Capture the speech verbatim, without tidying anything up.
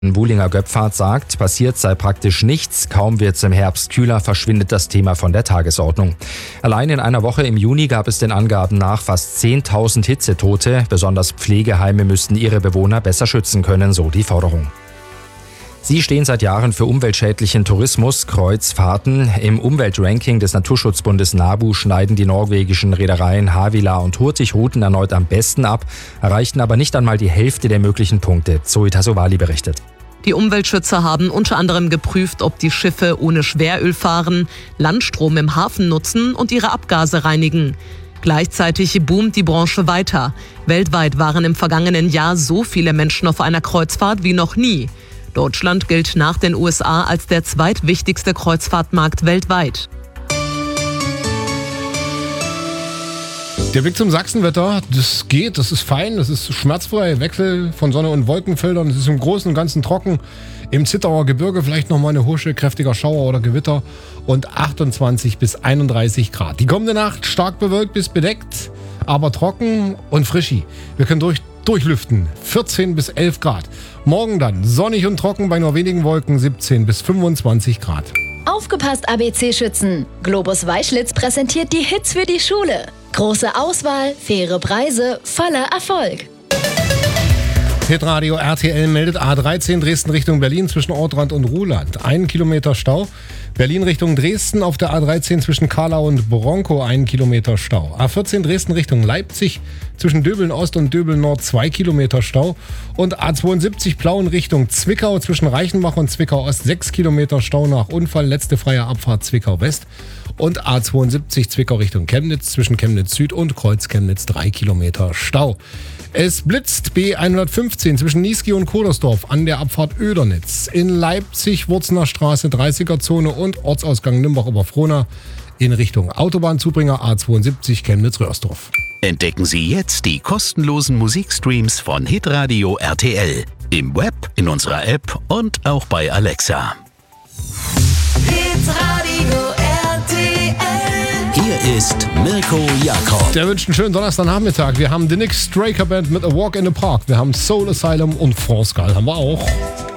Wuhlinger Göpfert sagt, passiert sei praktisch nichts, kaum wird's im Herbst kühler, verschwindet das Thema von der Tagesordnung. Allein in einer Woche im Juni gab es den Angaben nach fast zehntausend Hitzetote. Besonders Pflegeheime müssten ihre Bewohner besser schützen können, so die Forderung. Sie stehen seit Jahren für umweltschädlichen Tourismus, Kreuzfahrten. Im Umweltranking des Naturschutzbundes NABU schneiden die norwegischen Reedereien Havila und Hurtig Routen erneut am besten ab, erreichten aber nicht einmal die Hälfte der möglichen Punkte. Zoe Tassovali berichtet. Die Umweltschützer haben unter anderem geprüft, ob die Schiffe ohne Schweröl fahren, Landstrom im Hafen nutzen und ihre Abgase reinigen. Gleichzeitig boomt die Branche weiter. Weltweit waren im vergangenen Jahr so viele Menschen auf einer Kreuzfahrt wie noch nie. Deutschland gilt nach den U S A als der zweitwichtigste Kreuzfahrtmarkt weltweit. Der Blick zum Sachsenwetter, das geht, das ist fein, das ist schmerzfrei. Wechsel von Sonne- und Wolkenfeldern, es ist im Großen und Ganzen trocken. Im Zittauer Gebirge vielleicht nochmal eine Husche, kräftiger Schauer oder Gewitter und achtundzwanzig bis einunddreißig Grad. Die kommende Nacht stark bewölkt bis bedeckt, aber trocken und frischi. Wir können durch, durchlüften, vierzehn bis elf Grad. Morgen dann sonnig und trocken bei nur wenigen Wolken, siebzehn bis fünfundzwanzig Grad. Aufgepasst, A B C-Schützen! Globus Weischlitz präsentiert die Hits für die Schule. Große Auswahl, faire Preise, voller Erfolg. Hitradio R T L meldet A dreizehn Dresden Richtung Berlin zwischen Ortrand und Ruhland. Ein Kilometer Stau. Berlin Richtung Dresden auf der A dreizehn zwischen Karlau und Bronkow ein Kilometer Stau. A vierzehn Dresden Richtung Leipzig zwischen Döbeln Ost und Döbeln Nord zwei Kilometer Stau. Und A zweiundsiebzig Plauen Richtung Zwickau zwischen Reichenbach und Zwickau Ost sechs Kilometer Stau nach Unfall. Letzte freie Abfahrt Zwickau West. Und A zweiundsiebzig Zwickau Richtung Chemnitz zwischen Chemnitz Süd und Kreuz Chemnitz drei Kilometer Stau. Es blitzt B hundertfünfzehn zwischen Niesky und Kodersdorf an der Abfahrt Oedernitz. In Leipzig Wurzener Straße dreißiger Zone und Ortsausgang Nimbach-Oberfrohna in Richtung Autobahnzubringer A zweiundsiebzig Chemnitz-Röhrsdorf. Entdecken Sie jetzt die kostenlosen Musikstreams von Hitradio R T L. Im Web, in unserer App und auch bei Alexa. Hitradio R T L. Hier ist Mirko Jakob. Der wünscht einen schönen Donnerstagnachmittag. Wir haben die Nick Straker Band mit A Walk in the Park. Wir haben Soul Asylum und France Gall haben wir auch.